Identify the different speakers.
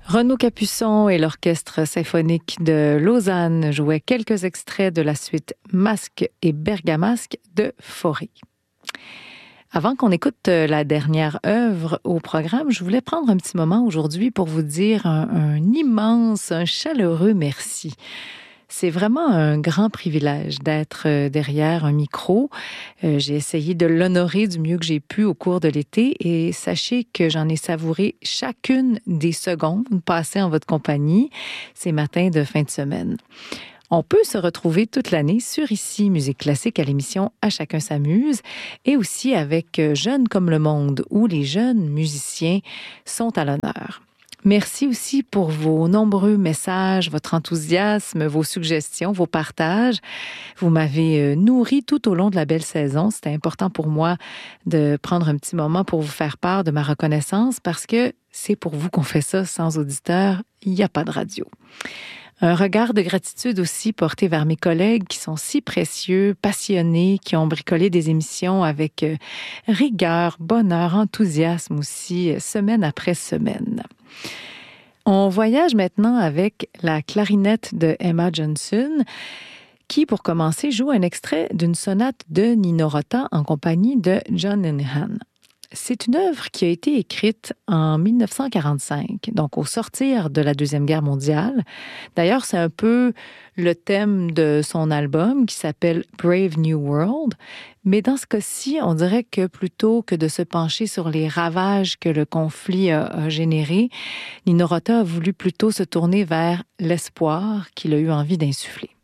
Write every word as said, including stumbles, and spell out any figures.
Speaker 1: Renaud Capuçon et l'Orchestre symphonique de Lausanne jouaient quelques extraits de la suite Masque et Bergamasque de Fauré. Avant qu'on écoute la dernière œuvre au programme, je voulais prendre un petit moment aujourd'hui pour vous dire un, un immense, un chaleureux merci. C'est vraiment un grand privilège d'être derrière un micro. Euh, j'ai essayé de l'honorer du mieux que j'ai pu au cours de l'été et sachez que j'en ai savouré chacune des secondes passées en votre compagnie ces matins de fin de semaine. On peut se retrouver toute l'année sur Ici Musique Classique à l'émission À chacun s'amuse et aussi avec Jeunes comme le monde où les jeunes musiciens sont à l'honneur. Merci aussi pour vos nombreux messages, votre enthousiasme, vos suggestions, vos partages. Vous m'avez nourri tout au long de la belle saison. C'était important pour moi de prendre un petit moment pour vous faire part de ma reconnaissance parce que c'est pour vous qu'on fait ça. Sans auditeurs, il n'y a pas de radio. Un regard de gratitude aussi porté vers mes collègues qui sont si précieux, passionnés, qui ont bricolé des émissions avec rigueur, bonheur, enthousiasme aussi, semaine après semaine. On voyage maintenant avec la clarinette de Emma Johnson, qui, pour commencer, joue un extrait d'une sonate de Nino Rota en compagnie de John Linehan. C'est une œuvre qui a été écrite en dix-neuf cent quarante-cinq, donc au sortir de la Deuxième Guerre mondiale. D'ailleurs, c'est un peu le thème de son album qui s'appelle Brave New World. Mais dans ce cas-ci, on dirait que plutôt que de se pencher sur les ravages que le conflit a, a générés, Nino Rota a voulu plutôt se tourner vers l'espoir qu'il a eu envie d'insuffler.